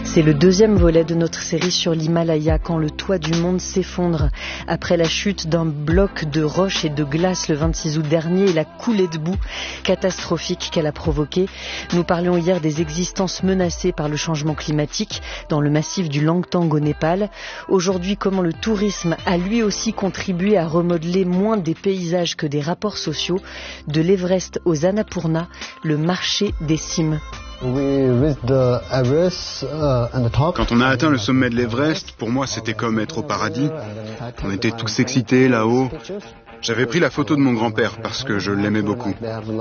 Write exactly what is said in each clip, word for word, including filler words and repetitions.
C'est le deuxième volet de notre série sur l'Himalaya, quand le toit du monde s'effondre. Après la chute d'un bloc de roches et de glace le vingt-six août dernier et la coulée de boue catastrophique qu'elle a provoquée, nous parlions hier des existences menacées par le changement climatique dans le massif du Langtang au Népal. Aujourd'hui, comment le tourisme a lui aussi contribué à remodeler moins des paysages que des rapports sociaux. De l'Everest aux Annapurna, le marché des cimes. Quand on a atteint le sommet de l'Everest, pour moi c'était comme être au paradis. On était tous excités là-haut. J'avais pris la photo de mon grand-père parce que je l'aimais beaucoup.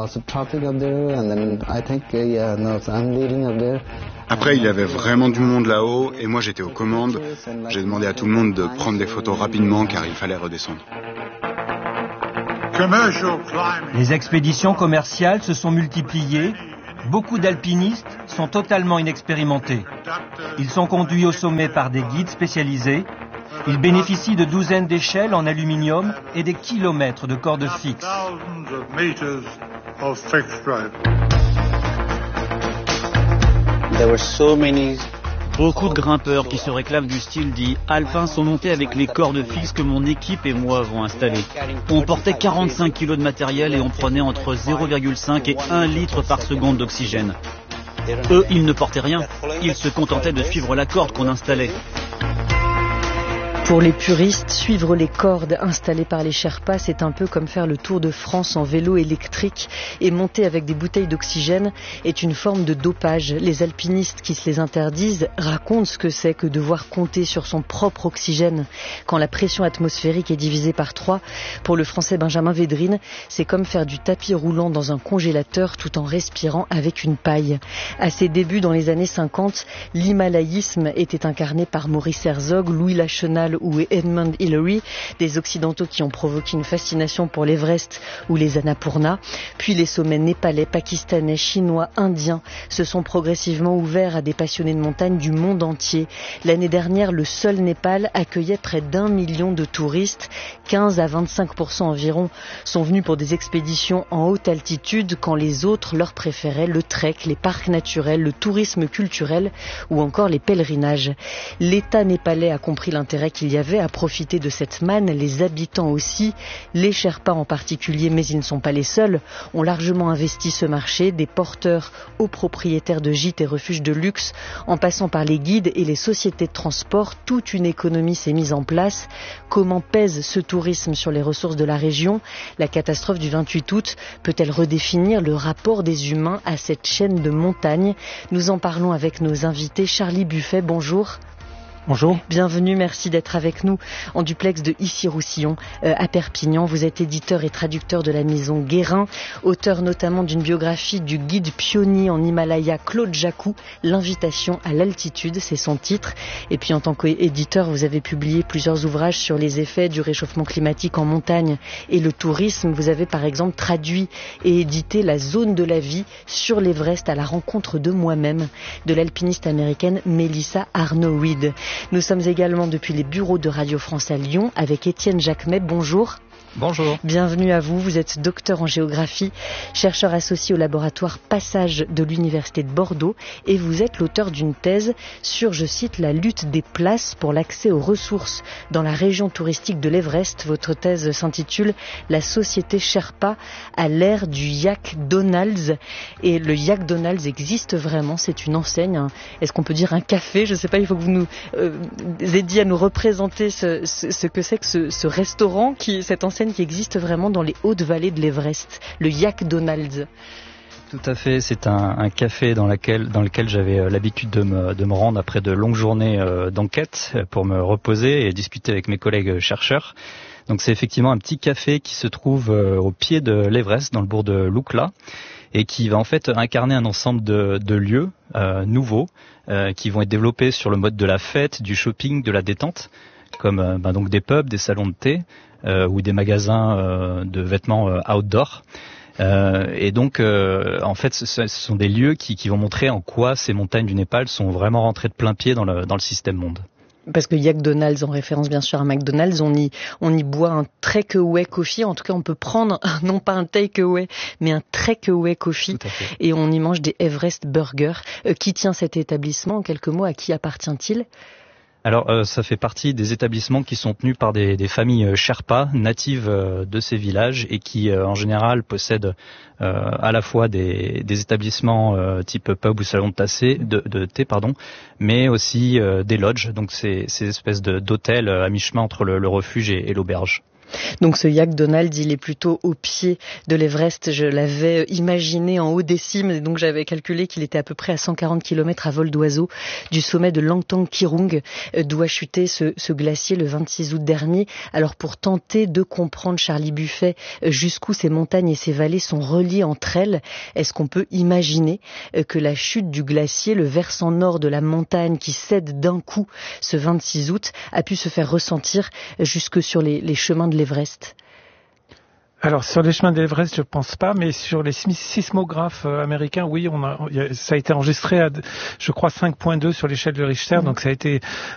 Après, il y avait vraiment du monde là-haut et moi j'étais aux commandes. J'ai demandé à tout le monde de prendre des photos rapidement car il fallait redescendre. Les expéditions commerciales se sont multipliées. Beaucoup d'alpinistes sont totalement inexpérimentés. Ils sont conduits au sommet par des guides spécialisés. Ils bénéficient de douzaines d'échelles en aluminium et des kilomètres de cordes fixes. Beaucoup de grimpeurs qui se réclament du style dit alpin sont montés avec les cordes fixes que mon équipe et moi avons installées. On portait quarante-cinq kilos de matériel et on prenait entre zéro virgule cinq et un litre par seconde d'oxygène. Eux, ils ne portaient rien. Ils se contentaient de suivre la corde qu'on installait. Pour les puristes, suivre les cordes installées par les Sherpas, c'est un peu comme faire le Tour de France en vélo électrique, et monter avec des bouteilles d'oxygène est une forme de dopage. Les alpinistes qui se les interdisent racontent ce que c'est que devoir compter sur son propre oxygène quand la pression atmosphérique est divisée par trois. Pour le Français Benjamin Védrine, c'est comme faire du tapis roulant dans un congélateur tout en respirant avec une paille. À ses débuts dans les années cinquante, l'himalayisme était incarné par Maurice Herzog, Louis Lachenal ou Edmund Hillary, des Occidentaux qui ont provoqué une fascination pour l'Everest ou les Annapurna. Puis les sommets népalais, pakistanais, chinois, indiens se sont progressivement ouverts à des passionnés de montagne du monde entier. L'année dernière, le seul Népal accueillait près d'un million de touristes. quinze à vingt-cinq pour cent environ sont venus pour des expéditions en haute altitude, quand les autres leur préféraient le trek, les parcs naturels, le tourisme culturel ou encore les pèlerinages. L'État népalais a compris l'intérêt qu'il y avait à profiter de cette manne, les habitants aussi, les Sherpas en particulier, mais ils ne sont pas les seuls, ont largement investi ce marché, des porteurs aux propriétaires de gîtes et refuges de luxe, en passant par les guides et les sociétés de transport. Toute une économie s'est mise en place. Comment pèse ce tourisme sur les ressources de la région? La catastrophe du vingt-huit août peut-elle redéfinir le rapport des humains à cette chaîne de montagnes? Nous en parlons avec nos invités. Charlie Buffet, bonjour. Bonjour. Bienvenue, merci d'être avec nous en duplex de Issy-Roussillon euh, à Perpignan. Vous êtes éditeur et traducteur de la maison Guérin, auteur notamment d'une biographie du guide pionnier en Himalaya Claude Jacou, L'invitation à l'altitude, c'est son titre. Et puis en tant qu'éditeur, vous avez publié plusieurs ouvrages sur les effets du réchauffement climatique en montagne et le tourisme. Vous avez par exemple traduit et édité La zone de la vie sur l'Everest à la rencontre de moi-même, de l'alpiniste américaine Melissa Arno-Reed. Nous sommes également depuis les bureaux de Radio France à Lyon avec Étienne Jacquemet. Bonjour. Bonjour. Bienvenue à vous. Vous êtes docteur en géographie, chercheur associé au laboratoire Passage de l'Université de Bordeaux et vous êtes l'auteur d'une thèse sur, je cite, la lutte des places pour l'accès aux ressources dans la région touristique de l'Everest. Votre thèse s'intitule La société Sherpa à l'ère du Yak Donalds. Et le Yak Donalds existe vraiment, c'est une enseigne. Hein. Est-ce qu'on peut dire un café? Je ne sais pas, il faut que vous nous euh, aidiez à nous représenter ce, ce, ce que c'est que ce, ce restaurant, qui, cette enseigne qui existe vraiment dans les hautes vallées de l'Everest, le Yak Donalds. Tout à fait, c'est un, un café dans, laquelle, dans lequel j'avais l'habitude de me, de me rendre après de longues journées euh, d'enquête pour me reposer et discuter avec mes collègues chercheurs. Donc c'est effectivement un petit café qui se trouve euh, au pied de l'Everest, dans le bourg de Lukla, et qui va en fait incarner un ensemble de, de lieux euh, nouveaux euh, qui vont être développés sur le mode de la fête, du shopping, de la détente, comme euh, ben, donc des pubs, des salons de thé, Euh, ou des magasins euh, de vêtements euh, outdoor. Euh, et donc, euh, en fait, ce, ce sont des lieux qui, qui vont montrer en quoi ces montagnes du Népal sont vraiment rentrées de plein pied dans le, dans le système monde. Parce que Jack Donald's, en référence bien sûr à McDonald's, on y, on y boit un take-away coffee. En tout cas, on peut prendre, non pas un take-away, mais un take-away coffee. Et on y mange des Everest Burgers. Euh, qui tient cet établissement? En quelques mots, à qui appartient-il? Alors, euh, ça fait partie des établissements qui sont tenus par des, des familles Sherpas, natives euh, de ces villages et qui, euh, en général, possèdent euh, à la fois des, des établissements euh, type pub ou salon de, tassé, de, de thé, pardon, mais aussi euh, des lodges, donc ces, ces espèces de, d'hôtels à mi-chemin entre le, le refuge et, et l'auberge. Donc ce Jack Donald, il est plutôt au pied de l'Everest. Je l'avais imaginé en haut des cimes, et donc j'avais calculé qu'il était à peu près à cent quarante kilomètres à vol d'oiseau du sommet de Langtang Kirung, d'où a chuté ce, ce glacier le vingt-six août dernier. Alors pour tenter de comprendre, Charlie Buffet, jusqu'où ces montagnes et ces vallées sont reliées entre elles, est-ce qu'on peut imaginer que la chute du glacier, le versant nord de la montagne qui cède d'un coup ce vingt-six août, a pu se faire ressentir jusque sur les, les chemins de l'Everest? Alors sur les chemins de l'Everest, je pense pas, mais sur les sismographes américains, oui, on a, ça a été enregistré à, je crois, cinq virgule deux sur l'échelle de Richter, mmh. donc ça a été